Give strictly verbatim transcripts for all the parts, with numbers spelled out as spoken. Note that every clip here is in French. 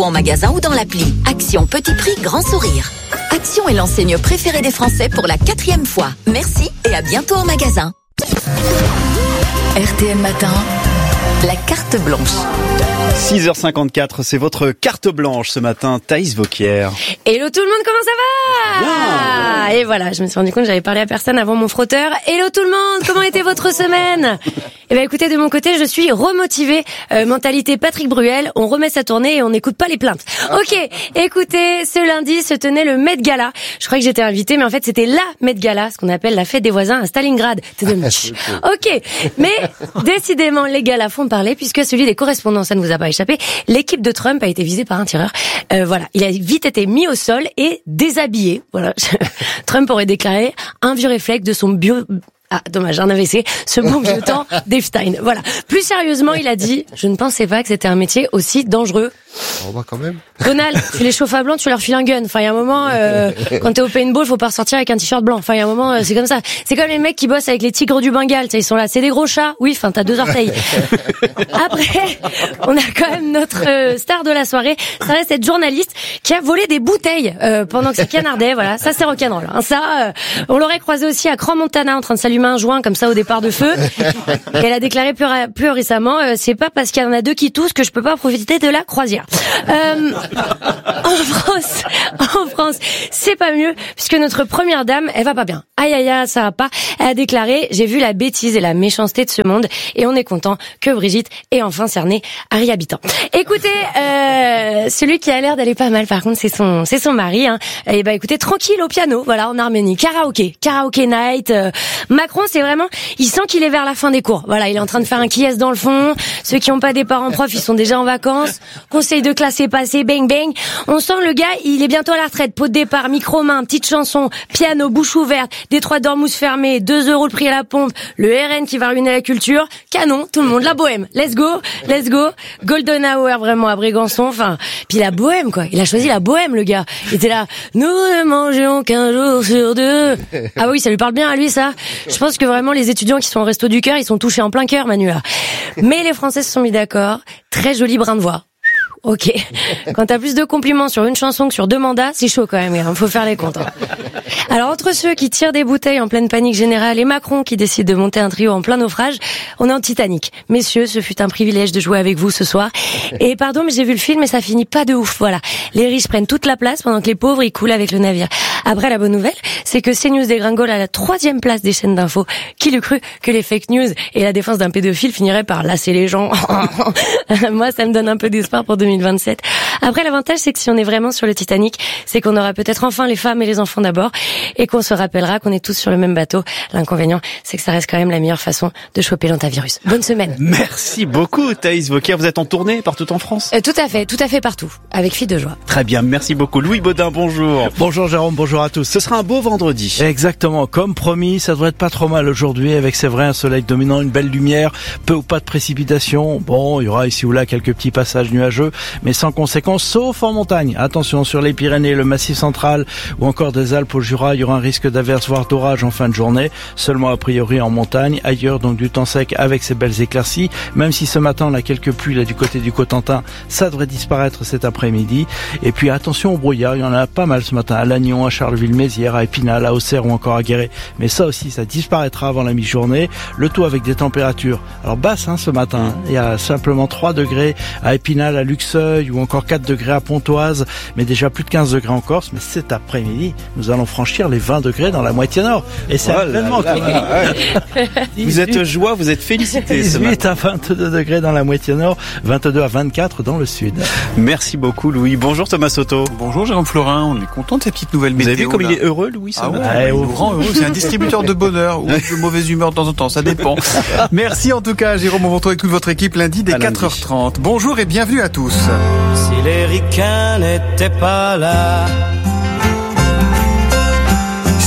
en magasin ou dans l'appli. Action petit prix, grand sourire. Action est l'enseigne préférée des Français pour la quatrième fois. Merci et à bientôt en magasin. R T L Matin, la carte blanche. six heures cinquante-quatre, c'est votre carte blanche ce matin, Thaïs Vauquier. Hello tout le monde, comment ça va? Bien. Et voilà, je me suis rendu compte que j'avais parlé à personne avant mon frotteur. Hello tout le monde, comment était votre semaine? Eh ben écoutez, de mon côté, je suis remotivée. Euh, mentalité Patrick Bruel, on remet sa tournée et on n'écoute pas les plaintes. Ok, écoutez, ce lundi se tenait le Met Gala. Je croyais que j'étais invitée, mais en fait c'était la Met Gala, ce qu'on appelle la fête des voisins à Stalingrad. Ok, mais décidément les galas font parler puisque celui des correspondants, ça ne vous a pas échappé. L'équipe de Trump a été visée par un tireur. Euh, voilà, il a vite été mis au sol et déshabillé. Voilà, Trump aurait déclaré un vieux réflexe de son bio. Ah, dommage, un A V C, ce bon vieux temps d'Epstein. Voilà. Plus sérieusement, il a dit, je ne pensais pas que c'était un métier aussi dangereux. On va quand même. Donald, tu les chauffes à blanc, tu leur files un gun. Enfin, il y a un moment, euh, quand t'es au paintball, faut pas ressortir avec un t-shirt blanc. Enfin, il y a un moment, euh, c'est comme ça. C'est comme les mecs qui bossent avec les tigres du Bengale. Tu sais, ils sont là. C'est des gros chats. Oui, enfin, t'as deux orteils. Après, on a quand même notre euh, star de la soirée. Ça reste cette journaliste qui a volé des bouteilles euh, pendant que ça canardait. Voilà, ça c'est rock'n'roll. Hein. Ça, euh, on l'aurait croisé aussi à Crans-Montana en train de s'allumer un joint comme ça au départ de feu. Et elle a déclaré plus, ra- plus récemment, euh, c'est pas parce qu'il y en a deux qui toussent que je peux pas profiter de la croisière. Euh, en France, en France, c'est pas mieux puisque notre première dame, elle va pas bien. Aïe aïe aïe, ça va pas. Elle a déclaré, j'ai vu la bêtise et la méchanceté de ce monde et on est content que Brigitte ait enfin cerné Harry Habitant. Écoutez, euh, celui qui a l'air d'aller pas mal par contre, c'est son, c'est son mari. Hein. Et bah écoutez, tranquille au piano, voilà, en Arménie, karaoké, karaoké night. Euh, Macron, c'est vraiment, il sent qu'il est vers la fin des cours. Voilà, il est en train de faire un qui est dans le fond. Ceux qui ont pas des parents profs, ils sont déjà en vacances. Conseil de classe est passé, bang bang. On sent le gars, il est bientôt à la retraite. Pot de départ, micro main, petite chanson, piano, bouche ouverte, Détroit d'Ormuz fermé, deux euros le prix à la pompe, le R N qui va ruiner la culture. Canon, tout le monde, la bohème. Let's go, let's go. Golden Hour vraiment à Brégançon. Enfin, puis la bohème quoi. Il a choisi la bohème le gars. Il était là. Nous ne mangeons qu'un jour sur deux. Ah oui, ça lui parle bien à lui ça. Je pense que vraiment les étudiants qui sont au Resto du Cœur, ils sont touchés en plein cœur, Manu là. Mais les Français se sont mis d'accord. Très joli brin de voix. Ok. Quand t'as plus de compliments sur une chanson que sur deux mandats, c'est chaud quand même, il faut faire les comptes. Hein. Alors entre ceux qui tirent des bouteilles en pleine panique générale et Macron qui décide de monter un trio en plein naufrage, on est en Titanic. Messieurs, ce fut un privilège de jouer avec vous ce soir. Et pardon, mais j'ai vu le film et ça finit pas de ouf, voilà. Les riches prennent toute la place pendant que les pauvres ils coulent avec le navire. Après, la bonne nouvelle, c'est que CNews dégringole à la troisième place des chaînes d'infos. Qui l'eût cru que les fake news et la défense d'un pédophile finiraient par lasser les gens? Moi, ça me donne un peu d'espoir pour deux mille vingt-sept. Après, l'avantage, c'est que si on est vraiment sur le Titanic, c'est qu'on aura peut-être enfin les femmes et les enfants d'abord, et qu'on se rappellera qu'on est tous sur le même bateau. L'inconvénient, c'est que ça reste quand même la meilleure façon de choper l'antivirus. Bonne semaine. Merci beaucoup Thaïs Vauquier, vous êtes en tournée partout en France? Euh, tout à fait, tout à fait partout, avec Fille de joie. Très bien, merci beaucoup. Louis Baudin, bonjour. Bonjour Jérôme, bonjour à tous. Ce sera un beau vendredi. Exactement, comme promis, ça devrait être pas trop mal aujourd'hui, avec c'est vrai un soleil dominant, une belle lumière, peu ou pas de précipitations. Bon, il y aura ici ou là quelques petits passages nuageux, mais sans conséquence, sauf en montagne. Attention, sur les Pyrénées, le Massif central ou encore des Alpes au Jura, il y aura un risque d'averse voire d'orage en fin de journée, seulement a priori en montagne. Ailleurs, donc du temps sec avec ces belles éclaircies, même si ce matin on a quelques pluies là du côté du Cotentin, ça devrait disparaître cet après-midi. Et puis attention au brouillard, il y en a pas mal ce matin, à Lannion, à Charleville-Mézières, à Épinal, à Auxerre ou encore à Guéret. Mais ça aussi, ça disparaîtra avant la mi-journée. Le tout avec des températures, alors basses hein, ce matin. Il y a simplement trois degrés à Épinal, à Luxeuil ou encore quatre degrés à Pontoise, mais déjà plus de quinze degrés en Corse. Mais cet après-midi, nous allons franchir les vingt degrés dans la moitié nord. Et c'est oh pleinement là là, ouais. Vous êtes joie, vous êtes félicité. dix-huit à vingt-deux degrés dans la moitié nord, vingt-deux à vingt-quatre dans le sud. Merci beaucoup Louis. Bonjour Thomas Soto. Bonjour Jérôme Florin, on est content de ces petites nouvelles météo. Vous avez vu comme là. il est heureux Louis ce Ah matin? ouais, il nous rend heureux, c'est un distributeur de bonheur ou de mauvaise humeur de temps en temps, ça dépend. Merci en tout cas Jérôme, on vous retrouve avec toute votre équipe lundi dès quatre heures trente. Bonjour et bienvenue à tous. Si les ricains n'étaient pas là. Si les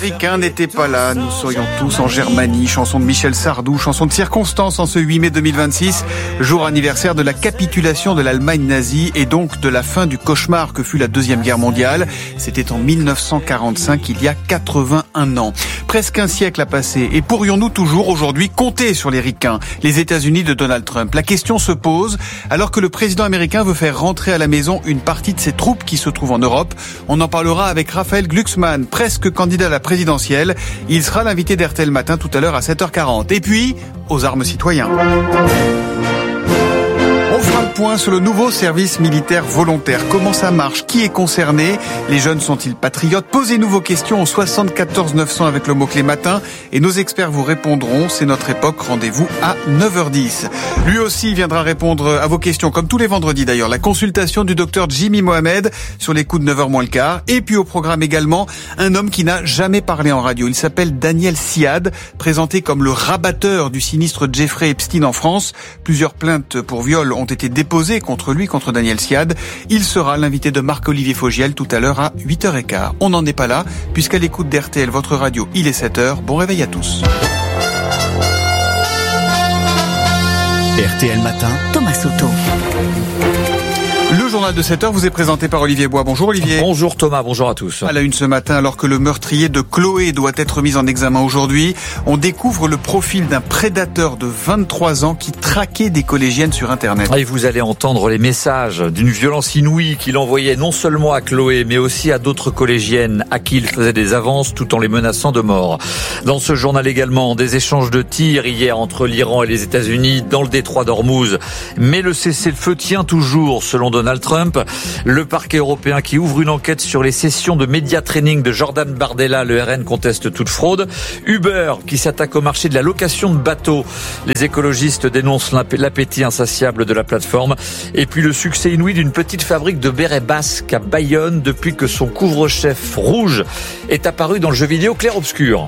ricains n'étaient pas là, nous serions tous en Germanie. Chanson de Michel Sardou, chanson de circonstance en ce huit mai deux mille vingt-six, jour anniversaire de la capitulation de l'Allemagne nazie et donc de la fin du cauchemar que fut la Deuxième Guerre mondiale. C'était en mille neuf cent quarante-cinq, il y a quatre-vingt-un ans. Presque un siècle a passé et pourrions-nous toujours aujourd'hui compter sur les ricains, les États-Unis de Donald Trump? La question se pose alors que le président américain veut faire rentrer à la maison une partie de ses troupes qui se trouvent en Europe. On en parlera avec Raphaël Glucksmann, presque candidat à la présidentielle. Il sera l'invité d'R T L Matin tout à l'heure à sept heures quarante. Et puis, aux armes citoyens. On fera le point sur le nouveau service militaire volontaire. Comment ça marche? Qui est concerné? Les jeunes sont-ils patriotes? Posez-nous vos questions au soixante-quatorze neuf cents avec le mot-clé matin et nos experts vous répondront. C'est notre époque. Rendez-vous à neuf heures dix. Lui aussi viendra répondre à vos questions, comme tous les vendredis d'ailleurs. La consultation du docteur Jimmy Mohamed sur les coups de neuf heures moins le quart. Et puis au programme également, un homme qui n'a jamais parlé en radio. Il s'appelle Daniel Siad, présenté comme le rabatteur du sinistre Jeffrey Epstein en France. Plusieurs plaintes pour viol ont été déposées contre lui, contre Daniel Siad. Il sera l'invité de Marc-Olivier Fogiel tout à l'heure à huit heures quinze. On n'en est pas là, puisqu'à l'écoute d'R T L, votre radio, il est sept heures. Bon réveil à tous. R T L Matin, Thomas Soto. Le journal de sept heures vous est présenté par Olivier Bois. Bonjour Olivier. Bonjour Thomas, bonjour à tous. À la une ce matin, alors que le meurtrier de Chloé doit être mis en examen aujourd'hui, on découvre le profil d'un prédateur de vingt-trois ans qui traquait des collégiennes sur Internet. Et vous allez entendre les messages d'une violence inouïe qu'il envoyait non seulement à Chloé, mais aussi à d'autres collégiennes à qui il faisait des avances tout en les menaçant de mort. Dans ce journal également, des échanges de tirs hier entre l'Iran et les États-Unis dans le détroit d'Ormuz. Mais le cessez-le-feu tient toujours, selon Donald Trump. Le parquet européen qui ouvre une enquête sur les sessions de média training de Jordan Bardella, le R N conteste toute fraude. Uber qui s'attaque au marché de la location de bateaux. Les écologistes dénoncent l'appétit insatiable de la plateforme. Et puis le succès inouï d'une petite fabrique de bérets basques à Bayonne depuis que son couvre-chef rouge est apparu dans le jeu vidéo clair-obscur.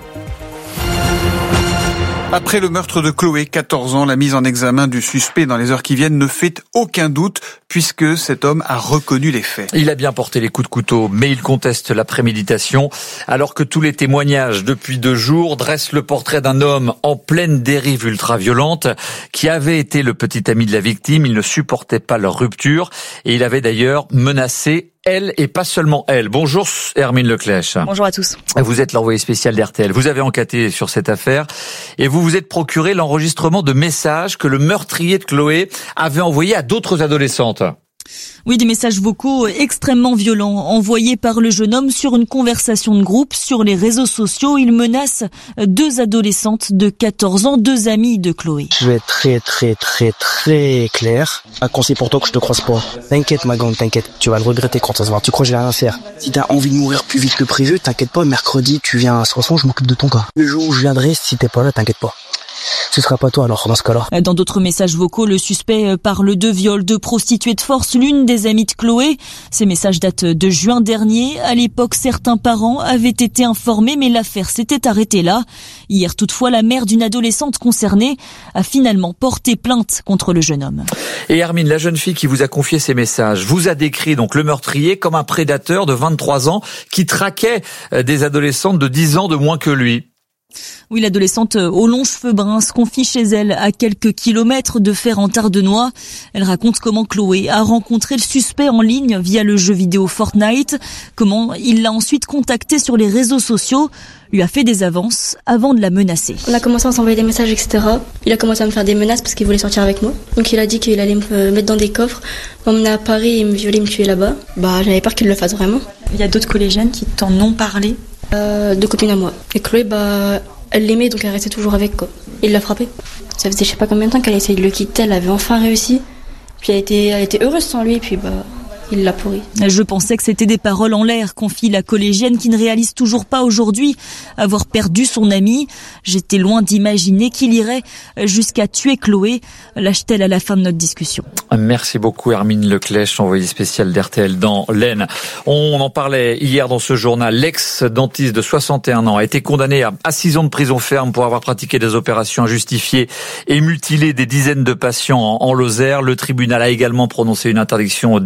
Après le meurtre de Chloé, quatorze ans, la mise en examen du suspect dans les heures qui viennent ne fait aucun doute puisque cet homme a reconnu les faits. Il a bien porté les coups de couteau, mais il conteste la préméditation, alors que tous les témoignages depuis deux jours dressent le portrait d'un homme en pleine dérive ultra-violente qui avait été le petit ami de la victime. Il ne supportait pas leur rupture et il avait d'ailleurs menacé elle et pas seulement elle. Bonjour Hermine Leclèche. Bonjour à tous. Vous êtes l'envoyé spécial d'R T L. Vous avez enquêté sur cette affaire et vous vous êtes procuré l'enregistrement de messages que le meurtrier de Chloé avait envoyés à d'autres adolescentes. Oui, des messages vocaux extrêmement violents envoyés par le jeune homme sur une conversation de groupe sur les réseaux sociaux. Il menace deux adolescentes de quatorze ans, deux amies de Chloé. Je vais être très très très très clair. Un conseil pour toi que je te croise pas. T'inquiète ma grande, t'inquiète. Tu vas le regretter quand ça se voit. Tu crois que j'ai rien à faire. Si t'as envie de mourir plus vite que prévu, t'inquiète pas, mercredi tu viens à Soissons, je m'occupe de ton cas. Le jour où je viendrai, si t'es pas là, t'inquiète pas. Ce sera pas toi alors dans ce cas-là. Dans d'autres messages vocaux, le suspect parle de viol, de prostituée de force, l'une des amies de Chloé. Ces messages datent de juin dernier. À l'époque, certains parents avaient été informés, mais l'affaire s'était arrêtée là. Hier, toutefois, la mère d'une adolescente concernée a finalement porté plainte contre le jeune homme. Et Hermine, la jeune fille qui vous a confié ces messages, vous a décrit donc le meurtrier comme un prédateur de vingt-trois ans qui traquait des adolescentes de dix ans de moins que lui. Oui, l'adolescente aux longs cheveux bruns se confie chez elle à quelques kilomètres de Ferrand-Tardenois. Elle raconte comment Chloé a rencontré le suspect en ligne via le jeu vidéo Fortnite, comment il l'a ensuite contacté sur les réseaux sociaux, lui a fait des avances avant de la menacer. On a commencé à s'envoyer des messages, et cetera. Il a commencé à me faire des menaces parce qu'il voulait sortir avec moi. Donc il a dit qu'il allait me mettre dans des coffres, m'emmener à Paris et me violer, me tuer là-bas. Bah j'avais peur qu'il le fasse vraiment. Il y a d'autres collégiennes qui t'en ont parlé. Euh, deux copines à moi. Et Chloé, bah, elle l'aimait, donc elle restait toujours avec, quoi. Il l'a frappée. Ça faisait je sais pas combien de temps qu'elle essayait de le quitter, elle avait enfin réussi. Puis elle était, elle était heureuse sans lui, et puis bah, il l'a pourri. Je pensais que c'était des paroles en l'air, confie la collégienne qui ne réalise toujours pas aujourd'hui avoir perdu son amie. J'étais loin d'imaginer qu'il irait jusqu'à tuer Chloé, lâche-t-elle à la fin de notre discussion. Merci beaucoup Hermine Leclèche, envoyée spéciale d'R T L dans l'Aisne. On en parlait hier dans ce journal. L'ex-dentiste de soixante et un ans a été condamné à six ans de prison ferme pour avoir pratiqué des opérations injustifiées et mutilé des dizaines de patients en Lozère. Le tribunal a également prononcé une interdiction définitive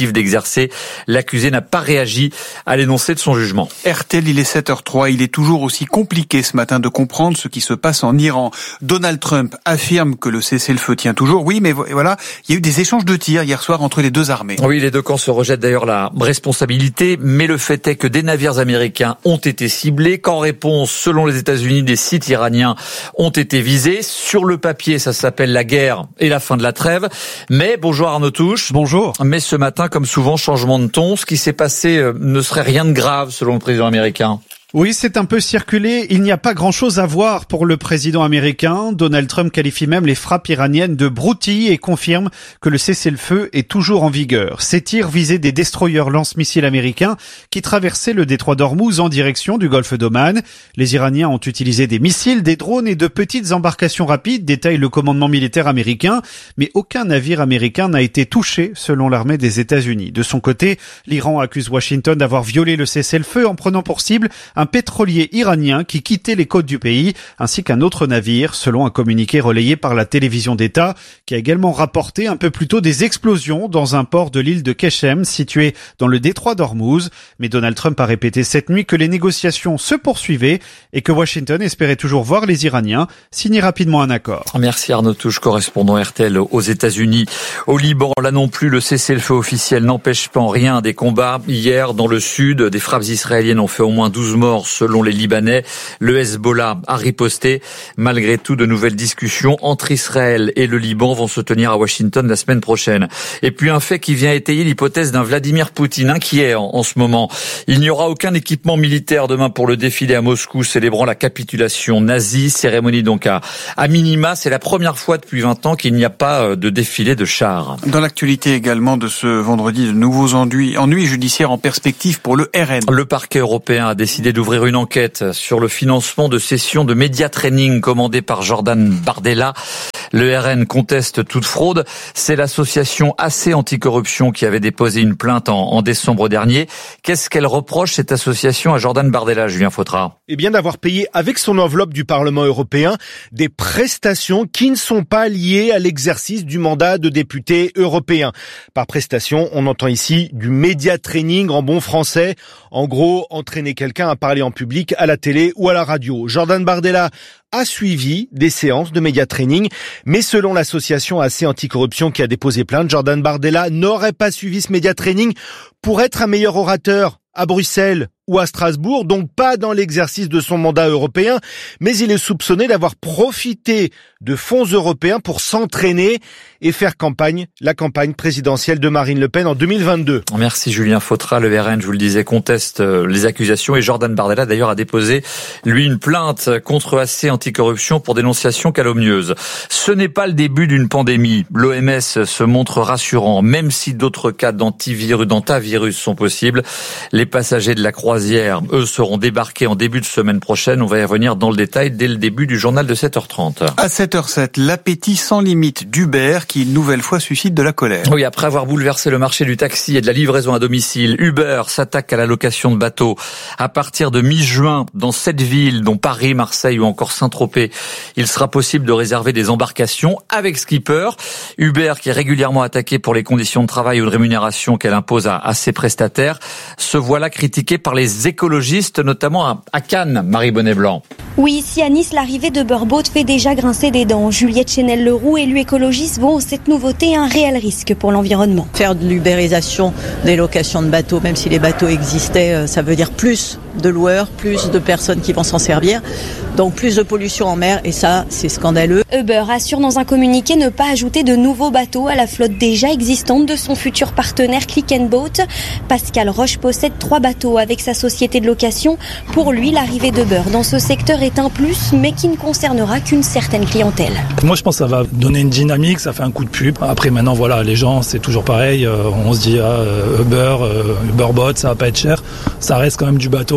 légitime d'exercer. L'accusé n'a pas réagi à l'énoncé de son jugement. R T L, il est sept heures zéro trois. Il est toujours aussi compliqué ce matin de comprendre ce qui se passe en Iran. Donald Trump affirme que le cessez-le-feu tient toujours. Oui, mais voilà, il y a eu des échanges de tirs hier soir entre les deux armées. Oui, les deux camps se rejettent d'ailleurs la responsabilité, mais le fait est que des navires américains ont été ciblés, qu'en réponse, selon les États-Unis, des sites iraniens ont été visés. Sur le papier, ça s'appelle la guerre et la fin de la trêve. Mais, bonjour Arnaud Touche. Bonjour. Mais ce matin, comme souvent, changement de ton. Ce qui s'est passé euh, ne serait rien de grave, selon le président américain. Oui, c'est un peu circulé. Il n'y a pas grand-chose à voir pour le président américain. Donald Trump qualifie même les frappes iraniennes de broutilles et confirme que le cessez-le-feu est toujours en vigueur. Ces tirs visaient des destroyers lance-missiles américains qui traversaient le détroit d'Ormuz en direction du golfe d'Oman. Les Iraniens ont utilisé des missiles, des drones et de petites embarcations rapides, détaille le commandement militaire américain. Mais aucun navire américain n'a été touché, selon l'armée des États-Unis. De son côté, l'Iran accuse Washington d'avoir violé le cessez-le-feu en prenant pour cible un pétrolier iranien qui quittait les côtes du pays, ainsi qu'un autre navire, selon un communiqué relayé par la télévision d'État, qui a également rapporté un peu plus tôt des explosions dans un port de l'île de Keshem, situé dans le détroit d'Ormuz. Mais Donald Trump a répété cette nuit que les négociations se poursuivaient et que Washington espérait toujours voir les Iraniens signer rapidement un accord. Merci Arnaud Touche, correspondant R T L aux États-Unis. Au Liban, là non plus, le cessez-le-feu officiel n'empêche pas en rien des combats. Hier, dans le sud, des frappes israéliennes ont fait au moins douze morts selon les Libanais. Le Hezbollah a riposté. Malgré tout, de nouvelles discussions entre Israël et le Liban vont se tenir à Washington la semaine prochaine. Et puis un fait qui vient étayer l'hypothèse d'un Vladimir Poutine inquiet en, en ce moment. Il n'y aura aucun équipement militaire demain pour le défilé à Moscou célébrant la capitulation nazie. Cérémonie donc à, à minima. C'est la première fois depuis vingt ans qu'il n'y a pas de défilé de chars. Dans l'actualité également de ce vendredi, de nouveaux ennuis, ennuis judiciaires en perspective pour le R N. Le parquet européen a décidé d'ouvrir une enquête sur le financement de sessions de média training commandées par Jordan Bardella. Le R N conteste toute fraude. C'est l'association A C Anticorruption qui avait déposé une plainte en, en décembre dernier. Qu'est-ce qu'elle reproche, cette association, à Jordan Bardella, Julien Fautra? Eh bien, d'avoir payé avec son enveloppe du Parlement européen des prestations qui ne sont pas liées à l'exercice du mandat de député européen. Par prestation, on entend ici du média training en bon français. En gros, entraîner quelqu'un à parler en public à la télé ou à la radio. Jordan Bardella a suivi des séances de média training, mais selon l'association A C Anticorruption qui a déposé plainte, Jordan Bardella n'aurait pas suivi ce média training pour être un meilleur orateur à Bruxelles ou à Strasbourg, donc pas dans l'exercice de son mandat européen, mais il est soupçonné d'avoir profité de fonds européens pour s'entraîner et faire campagne, la campagne présidentielle de Marine Le Pen en deux mille vingt-deux. Merci Julien Fautra. Le R N, je vous le disais, conteste les accusations et Jordan Bardella d'ailleurs a déposé, lui, une plainte contre A C Anticorruption pour dénonciation calomnieuse. Ce n'est pas le début d'une pandémie. L'O M S se montre rassurant, même si d'autres cas d'antivirus, d'antavirus sont possibles. Les passagers de la croisière, eux, seront débarqués en début de semaine prochaine. On va y revenir dans le détail dès le début du journal de sept heures trente. À sept heures sept, l'appétit sans limite d'Uber qui une nouvelle fois suscite de la colère. Oui, après avoir bouleversé le marché du taxi et de la livraison à domicile, Uber s'attaque à la location de bateaux. À partir de mi-juin, dans sept villes, dont Paris, Marseille ou encore Saint-Tropez, il sera possible de réserver des embarcations avec skipper. Uber, qui est régulièrement attaqué pour les conditions de travail ou de rémunération qu'elle impose à, à ses prestataires, se voilà critiqué par les écologistes, notamment à, à Cannes, Marie Bonnet-Blanc. Oui, ici à Nice, l'arrivée de Beurboat fait déjà grincer des dents. Juliette Chenel-Leroux, élue écologiste, vont cette nouveauté un réel risque pour l'environnement. Faire de l'ubérisation des locations de bateaux, même si les bateaux existaient, ça veut dire plus de loueurs, plus de personnes qui vont s'en servir, donc plus de pollution en mer, et ça, c'est scandaleux. Uber assure dans un communiqué ne pas ajouter de nouveaux bateaux à la flotte déjà existante de son futur partenaire Click and Boat. Pascal Roche possède trois bateaux avec sa société de location. Pour lui, l'arrivée d'Uber dans ce secteur est un plus, mais qui ne concernera qu'une certaine clientèle. Moi, je pense que ça va donner une dynamique, ça fait un coup de pub. Après, maintenant, voilà, les gens, c'est toujours pareil. Euh, on se dit, ah, Uber, euh, Uberbot, ça va pas être cher. Ça reste quand même du bateau.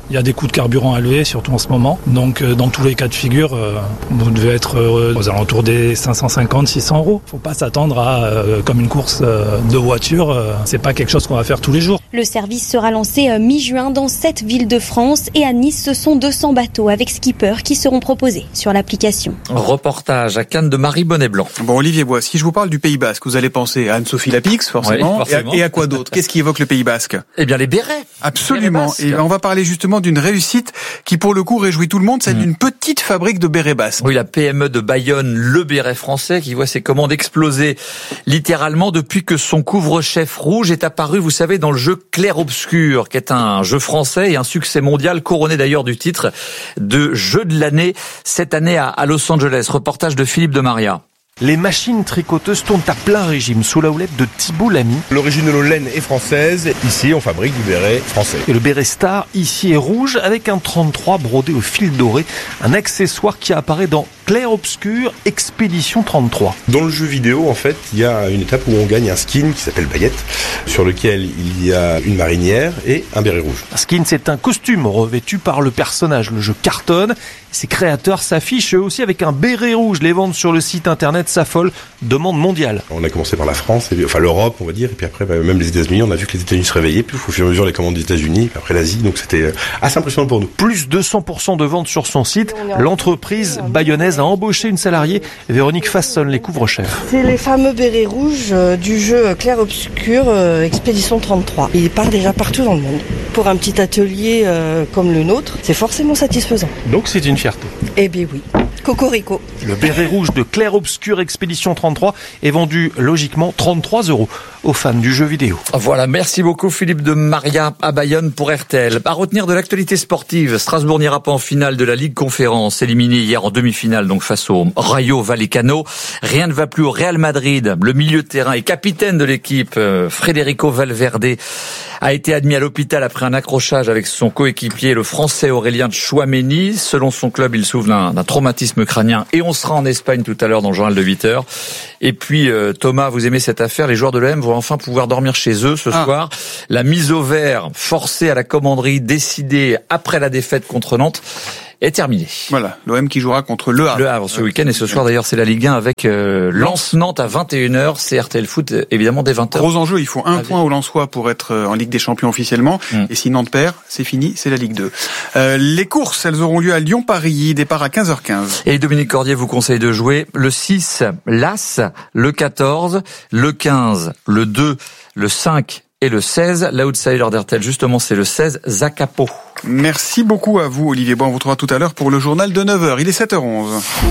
Il y a des coûts de carburant élevés, surtout en ce moment. Donc, euh, dans tous les cas de figure, euh, vous devez être euh, aux alentours des cinq cent cinquante à six cents euros. Faut pas s'attendre à, euh, comme une course euh, de voiture, euh, c'est pas quelque chose qu'on va faire tous les jours. Le service sera lancé euh, mi-juin dans sept villes de France et à Nice, ce sont deux cents bateaux avec skipper qui seront proposés sur l'application. Reportage à Cannes de Marie Bonnet-Blanc. Bon, Olivier Bois, si je vous parle du Pays Basque, vous allez penser à Anne-Sophie Lapix, forcément, Oui, forcément. Et, à, et à quoi d'autre? Qu'est-ce qui évoque le Pays Basque? Eh bien, les bérets. Absolument. Bérets Et on va parler justement d'une réussite qui, pour le coup, réjouit tout le monde, celle mmh. d'une petite fabrique de bérets basques. Oui, la P M E de Bayonne, le béret français, qui voit ses commandes exploser littéralement depuis que son couvre-chef rouge est apparu, vous savez, dans le jeu Clair-Obscur, qui est un jeu français et un succès mondial, couronné d'ailleurs du titre de jeu de l'année cette année à Los Angeles. Reportage de Philippe de Maria. Les machines tricoteuses tournent à plein régime sous la houlette de Thibault Lamy. L'origine de nos laines est française. Ici, on fabrique du béret français. Et le béret star, ici, est rouge avec un trente-trois brodé au fil doré. Un accessoire qui apparaît dans Clair-Obscur Expédition trente-trois. Dans le jeu vidéo, en fait, il y a une étape où on gagne un skin qui s'appelle Baguette, sur lequel il y a une marinière et un béret rouge. Un skin, c'est un costume revêtu par le personnage. Le jeu cartonne. Ses créateurs s'affichent eux aussi avec un béret rouge. Les ventes sur le site internet s'affolent. Demande mondiale. On a commencé par la France, et, enfin l'Europe, on va dire, et puis après bah, même les États-Unis. On a vu que les États-Unis se réveillaient, puis au fur et à mesure les commandes des États-Unis, puis après l'Asie. Donc c'était assez impressionnant pour nous. Plus de cent pour cent de ventes sur son site. L'entreprise bayonnaise a embauché une salariée. Véronique façonne les couvre-chefs. C'est les fameux bérets rouges euh, du jeu Clair-Obscur euh, Expédition trente-trois. Il part déjà partout dans le monde. Pour un petit atelier euh, comme le nôtre, c'est forcément satisfaisant. Donc c'est une fierté. Eh bien oui. Cocorico. Le béret rouge de Clair-Obscur Expédition trente-trois est vendu logiquement trente-trois euros aux fans du jeu vidéo. Voilà, merci beaucoup Philippe de Maria à Bayonne pour R T L. À retenir de l'actualité sportive, Strasbourg n'ira pas en finale de la Ligue Conférence, éliminé hier en demi-finale donc face au Rayo Vallecano. Rien ne va plus au Real Madrid. Le milieu de terrain et capitaine de l'équipe, Federico Valverde, a été admis à l'hôpital après un accrochage avec son coéquipier, le Français Aurélien Tchouaméni. Selon son club, il souffre d'un, d'un traumatisme crânien. Et on sera en Espagne tout à l'heure dans le journal de huit heures. Et puis, euh, Thomas, vous aimez cette affaire. Les joueurs de l'O M vont enfin pouvoir dormir chez eux ce ah. soir. La mise au vert forcée à la commanderie, décidée après la défaite contre Nantes, est terminée. Voilà, l'O M qui jouera contre Le Havre. Le Havre ce week-end, et ce soir d'ailleurs c'est la Ligue un avec euh, Lens-Nantes à vingt et une heures, c'est R T L Foot évidemment dès vingt heures. Gros enjeu, il faut un Avec. point au Lensois pour être en Ligue des Champions officiellement, mm. et si Nantes perd, c'est fini, c'est la Ligue deux. Euh, les courses, elles auront lieu à Lyon-Paris, départ à quinze heures quinze. Et Dominique Cordier vous conseille de jouer le six, l'As, le quatorze, le quinze, le deux, le cinq et le seize. L'outsider d'R T L justement c'est le seize, Zacapo. Merci beaucoup à vous Olivier Bois, on vous retrouvera tout à l'heure pour le journal de neuf heures, il est sept heures onze.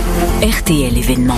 R T L événement.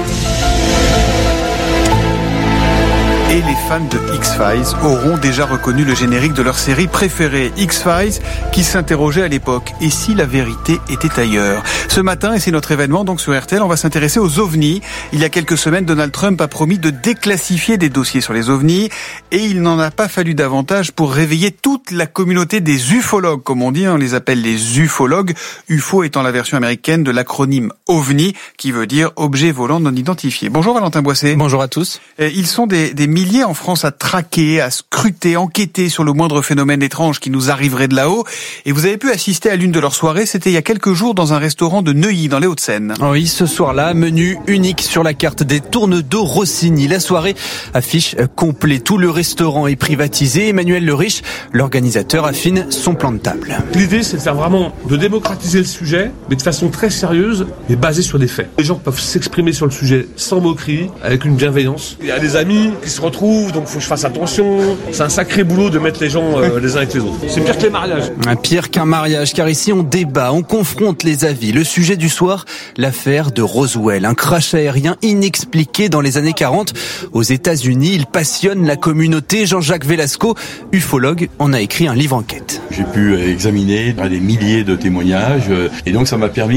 Et les fans de X-Files auront déjà reconnu le générique de leur série préférée, X-Files, qui s'interrogeait à l'époque. Et si la vérité était ailleurs? Ce matin, et c'est notre événement donc sur R T L, on va s'intéresser aux ovnis. Il y a quelques semaines, Donald Trump a promis de déclassifier des dossiers sur les ovnis. Et il n'en a pas fallu davantage pour réveiller toute la communauté des ufologues, comme on dit, on les appelle les ufologues. U F O étant la version américaine de l'acronyme OVNI, qui veut dire objet volant non identifié. Bonjour Valentin Boisset. Bonjour à tous. Ils sont des, des milliers en France à traquer, à scruter, enquêter sur le moindre phénomène étrange qui nous arriverait de là-haut. Et vous avez pu assister à l'une de leurs soirées, c'était il y a quelques jours dans un restaurant de Neuilly, dans les Hauts-de-Seine. Oui, ce soir-là, menu unique sur la carte des Tourne-d'eau Rossini. La soirée affiche complet. Tout le restaurant est privatisé. Emmanuel Le Riche, l'organisateur, affine son plan de table. L'idée, c'est de faire vraiment, de démocratiser le sujet, mais de façon très sérieuse et basée sur des faits. Les gens peuvent s'exprimer sur le sujet sans moquerie, avec une bienveillance. Il y a des amis qui se retrouvent, donc faut que je fasse attention. C'est un sacré boulot de mettre les gens euh, les uns avec les autres. C'est pire que les mariages. Pire qu'un mariage, car ici on débat, on confronte les avis. Le sujet du soir, l'affaire de Roswell, un crash aérien inexpliqué dans les années quarante aux États-Unis. Il passionne la communauté. Jean-Jacques Velasco, ufologue, en a écrit un livre enquête. J'ai pu examiner des milliers de témoignages et donc ça m'a permis de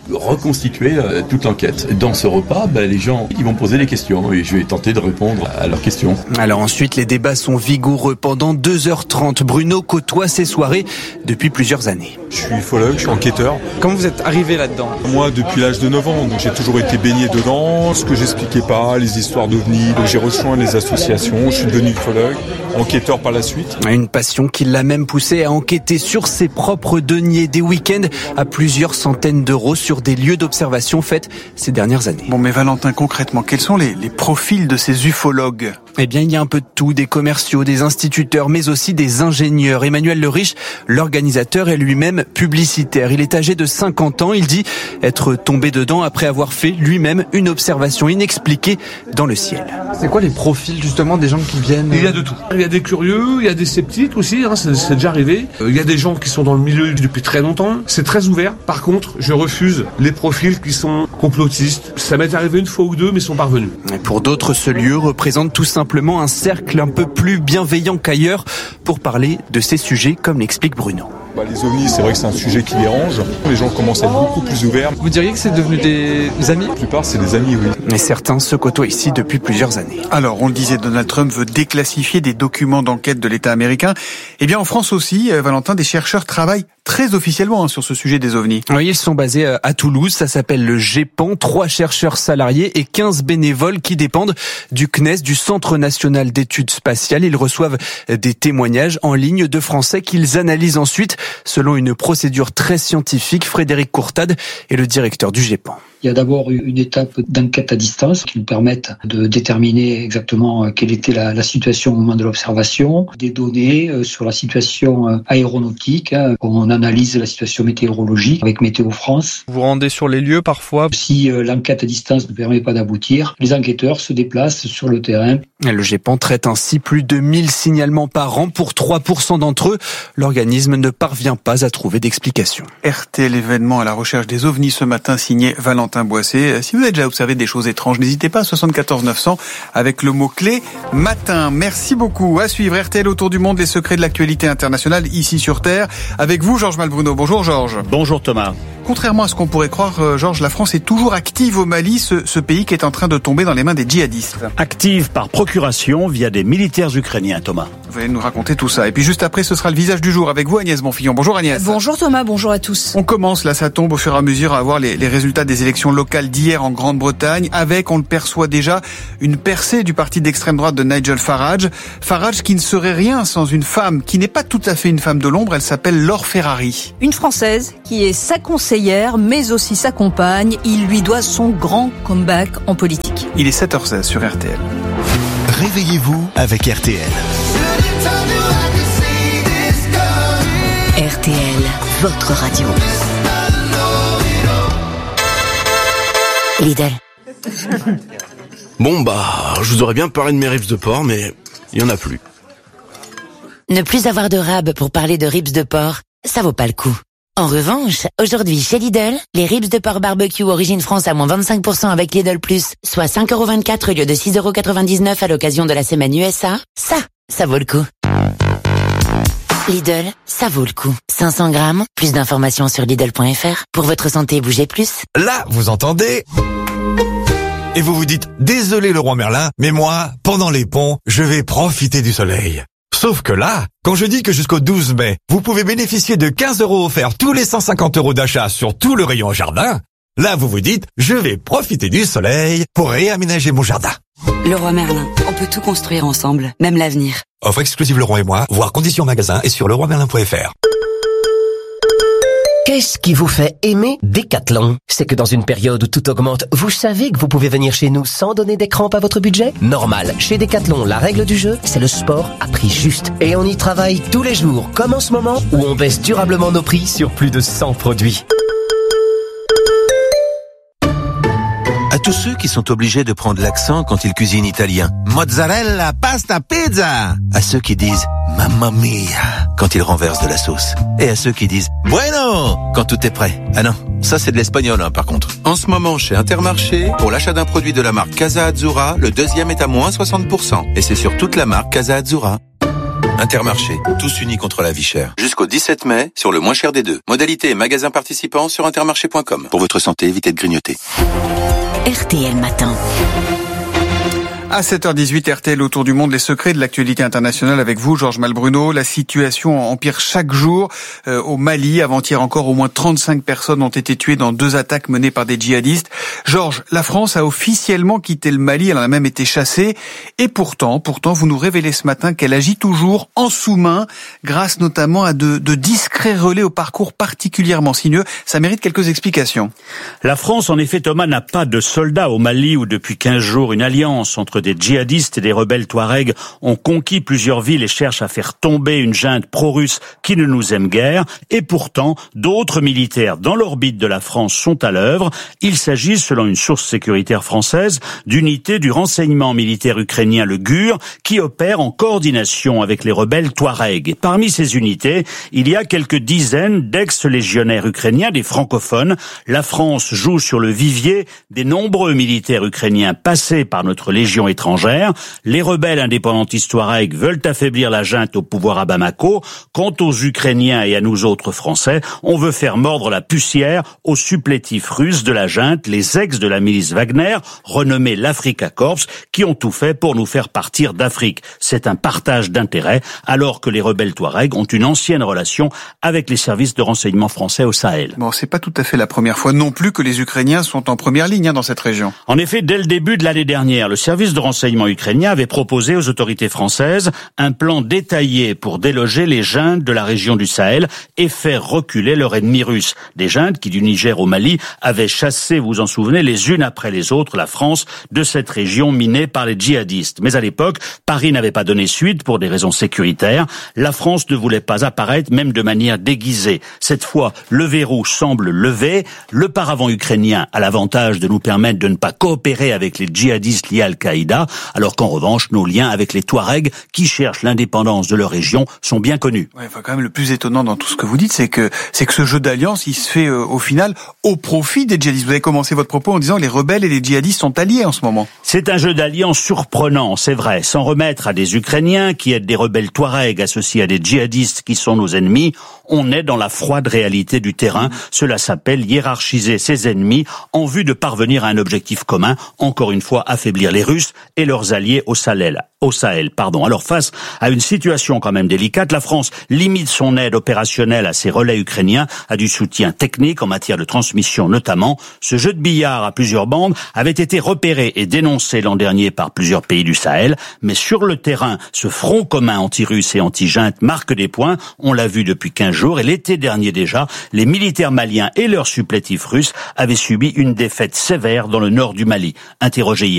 reconstituer euh, toute l'enquête. Dans ce repas, bah, les gens ils vont poser des questions et je vais tenter de répondre à leurs questions. Alors ensuite, les débats sont vigoureux. Pendant deux heures trente, Bruno côtoie ces soirées depuis plusieurs années. Je suis ufologue, je suis enquêteur. Comment vous êtes arrivé là-dedans ? Moi, depuis l'âge de neuf ans, donc j'ai toujours été baigné dedans. Ce que j'expliquais pas, les histoires d'ovnis, donc j'ai rejoint les associations, je suis devenu ufologue, enquêteur par la suite. Une passion qui l'a même poussé à enquêter sur ses propres deniers, des week-ends à plusieurs centaines d'euros sur des lieux d'observation faits ces dernières années. Bon, mais Valentin, concrètement, quels sont les, les profils de ces ufologues ? Eh bien, il y a un peu de tout, des commerciaux, des instituteurs, mais aussi des ingénieurs. Emmanuel Le Riche, l'organisateur, est lui-même publicitaire. Il est âgé de cinquante ans. Il dit être tombé dedans après avoir fait lui-même une observation inexpliquée dans le ciel. C'est quoi les profils justement des gens qui viennent ? Il y a de tout. Il y a des curieux, il y a des sceptiques aussi, hein, c'est, c'est déjà arrivé. Euh, il y a des gens qui sont dans le milieu depuis très longtemps. C'est très ouvert. Par contre, je refuse les profils qui sont complotistes. Ça m'est arrivé une fois ou deux, mais ils sont parvenus. Et pour d'autres, ce lieu représente tout simplement un cercle un peu plus bienveillant qu'ailleurs pour parler de ces sujets, comme l'explique Bruno. Bah, les ovnis, c'est vrai que c'est un sujet qui dérange. Les gens commencent à être beaucoup plus ouverts. Vous diriez que c'est devenu des amis ? La plupart, c'est des amis, oui. Et certains se côtoient ici depuis plusieurs années. Alors, on le disait, Donald Trump veut déclassifier des documents d'enquête de l'État américain. Eh bien, en France aussi, Valentin, des chercheurs travaillent très officiellement hein, sur ce sujet des ovnis. Oui, ils sont basés à Toulouse, ça s'appelle le GEPAN, trois chercheurs salariés et quinze bénévoles qui dépendent du C N E S, du Centre National d'Études Spatiales. Ils reçoivent des témoignages en ligne de Français qu'ils analysent ensuite selon une procédure très scientifique. Frédéric Courtade est le directeur du GEPAN. Il y a d'abord une étape d'enquête à distance qui nous permettent de déterminer exactement quelle était la, la situation au moment de l'observation, des données sur la situation aéronautique, hein, on analyse la situation météorologique avec Météo France. Vous vous rendez sur les lieux parfois ? Si l'enquête à distance ne permet pas d'aboutir, les enquêteurs se déplacent sur le terrain. Le GEPAN traite ainsi plus de mille signalements par an. Pour trois pour cent d'entre eux, l'organisme ne parvient pas à trouver d'explication. R T L événement à la recherche des ovnis ce matin, signé Valentin Boissé. Si vous avez déjà observé des choses étranges, n'hésitez pas à soixante-quatorze neuf cents avec le mot-clé matin. Merci beaucoup. À suivre R T L autour du monde, les secrets de l'actualité internationale ici sur Terre. Avec vous, Georges Malbruno. Bonjour Georges. Bonjour Thomas. Contrairement à ce qu'on pourrait croire, Georges, la France est toujours active au Mali, ce, ce pays qui est en train de tomber dans les mains des djihadistes. Active par procuration via des militaires ukrainiens, Thomas. Vous allez nous raconter tout ça. Et puis juste après, ce sera le visage du jour avec vous, Agnès Bonfillon. Bonjour Agnès. Bonjour Thomas, bonjour à tous. On commence, là ça tombe au fur et à mesure à avoir les, les résultats des élections locales d'hier en Grande-Bretagne, avec, on le perçoit déjà, une percée du parti d'extrême droite de Nigel Farage. Farage qui ne serait rien sans une femme, qui n'est pas tout à fait une femme de l'ombre, elle s'appelle Laure Ferrari. Une Française qui est sa conseillère, mais aussi sa compagne. Il lui doit son grand comeback en politique. Il est sept heures seize sur R T L. Réveillez-vous avec R T L. R T L, votre radio. Lidl. Bon bah, je vous aurais bien parlé de mes ribs de porc, mais il y en a plus. Ne plus avoir de rab pour parler de ribs de porc, ça vaut pas le coup. En revanche, aujourd'hui chez Lidl, les ribs de porc barbecue origine France à moins vingt-cinq pour cent avec Lidl Plus, soit cinq euros vingt-quatre au lieu de six euros quatre-vingt-dix-neuf à l'occasion de la semaine U S A, ça, ça vaut le coup. Lidl, ça vaut le coup. cinq cents grammes, plus d'informations sur Lidl point F R. Pour votre santé, bougez plus. Là, vous entendez ? Et vous vous dites, désolé le roi Merlin, mais moi, pendant les ponts, je vais profiter du soleil. Sauf que là, quand je dis que jusqu'au douze mai, vous pouvez bénéficier de quinze euros offerts tous les cent cinquante euros d'achat sur tout le rayon jardin, là vous vous dites, je vais profiter du soleil pour réaménager mon jardin. Le roi Merlin, on peut tout construire ensemble, même l'avenir. Offre exclusive Leroy et moi, voir conditions magasin et sur leroy merlin point F R. Qu'est-ce qui vous fait aimer Decathlon? C'est que dans une période où tout augmente, vous savez que vous pouvez venir chez nous sans donner des crampes à votre budget? Normal. Chez Decathlon, la règle du jeu, c'est le sport à prix juste. Et on y travaille tous les jours, comme en ce moment, où on baisse durablement nos prix sur plus de cent produits. À tous ceux qui sont obligés de prendre l'accent quand ils cuisinent italien. Mozzarella, pasta, pizza. À ceux qui disent mamma mia quand ils renversent de la sauce. Et à ceux qui disent bueno quand tout est prêt. Ah non, ça c'est de l'espagnol hein, par contre. En ce moment chez Intermarché, pour l'achat d'un produit de la marque Casa Azzurra, le deuxième est à moins soixante pour cent. Et c'est sur toute la marque Casa Azzurra. Intermarché, tous unis contre la vie chère. Jusqu'au dix-sept mai, sur le moins cher des deux. Modalité et magasins participants sur intermarché point com. Pour votre santé, évitez de grignoter. R T L Matin. À sept heures dix-huit, R T L autour du monde, les secrets de l'actualité internationale avec vous, Georges Malbruno. La situation empire chaque jour. Euh, au Mali, avant-hier encore, au moins trente-cinq personnes ont été tuées dans deux attaques menées par des djihadistes. Georges, la France a officiellement quitté le Mali, elle en a même été chassée. Et pourtant, pourtant, vous nous révélez ce matin qu'elle agit toujours en sous-main, grâce notamment à de, de discrets relais au parcours particulièrement sinueux. Ça mérite quelques explications. La France, en effet, Thomas, n'a pas de soldats au Mali où depuis quinze jours, une alliance entre des djihadistes et des rebelles touaregs ont conquis plusieurs villes et cherchent à faire tomber une junte pro-russe qui ne nous aime guère. Et pourtant, d'autres militaires dans l'orbite de la France sont à l'œuvre. Il s'agit, selon une source sécuritaire française, d'unités du renseignement militaire ukrainien, le G U R, qui opèrent en coordination avec les rebelles touaregs. Et parmi ces unités, il y a quelques dizaines d'ex-légionnaires ukrainiens, des francophones. La France joue sur le vivier des nombreux militaires ukrainiens passés par notre légion étrangère. Les rebelles indépendantistes touaregs veulent affaiblir la junte au pouvoir à Bamako. Quant aux Ukrainiens et à nous autres Français, on veut faire mordre la poussière aux supplétifs russes de la junte, les ex de la milice Wagner, renommés l'Afrika Corps, qui ont tout fait pour nous faire partir d'Afrique. C'est un partage d'intérêts, alors que les rebelles touaregs ont une ancienne relation avec les services de renseignement français au Sahel. Bon, c'est pas tout à fait la première fois non plus que les Ukrainiens sont en première ligne hein, dans cette région. En effet, dès le début de l'année dernière, le service de renseignement ukrainien avait proposé aux autorités françaises un plan détaillé pour déloger les juntes de la région du Sahel et faire reculer leur ennemi russe. Des juntes qui, du Niger au Mali, avaient chassé, vous vous en souvenez, les unes après les autres, la France de cette région minée par les djihadistes. Mais à l'époque, Paris n'avait pas donné suite pour des raisons sécuritaires. La France ne voulait pas apparaître, même de manière déguisée. Cette fois, le verrou semble levé. Le paravent ukrainien a l'avantage de nous permettre de ne pas coopérer avec les djihadistes liés à Al-Qaïda, alors qu'en revanche, nos liens avec les Touaregs, qui cherchent l'indépendance de leur région, sont bien connus. Ouais, enfin, quand même, le plus étonnant dans tout ce que vous dites, c'est que c'est que ce jeu d'alliance, il se fait euh, au final au profit des djihadistes. Vous avez commencé votre propos en disant que les rebelles et les djihadistes sont alliés en ce moment. C'est un jeu d'alliance surprenant, c'est vrai, sans remettre à des Ukrainiens qui aident des rebelles Touaregs associés à des djihadistes qui sont nos ennemis. On est dans la froide réalité du terrain. Cela s'appelle hiérarchiser ses ennemis en vue de parvenir à un objectif commun, encore une fois affaiblir les Russes et leurs alliés au Sahel. Au Sahel, pardon. Alors face à une situation quand même délicate, la France limite son aide opérationnelle à ses relais ukrainiens, à du soutien technique en matière de transmission notamment. Ce jeu de billard à plusieurs bandes avait été repéré et dénoncé l'an dernier par plusieurs pays du Sahel, mais sur le terrain, ce front commun anti-russe et anti-junte marque des points. On l'a vu depuis quinze jours et l'été dernier déjà, les militaires maliens et leurs supplétifs russes avaient subi une défaite sévère dans le nord du Mali. Interrogé hier